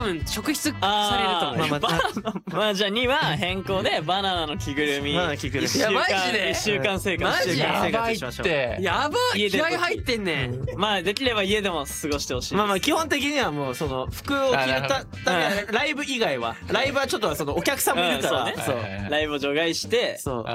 分職質されると思う。 まあじゃあ2は変更でバナナの着ぐるみ。 バナナの着ぐるみ一週間いやマジで一週間生活マジでやばいっしましょうてやばい、 家で気合入ってんね。 まあできれば家でも過ごしてほしい。 まあまあ基本的にはもうその服を着るためライブ以外はライブはちょっとそのお客さんもいるからそうねそうライブを除外してそう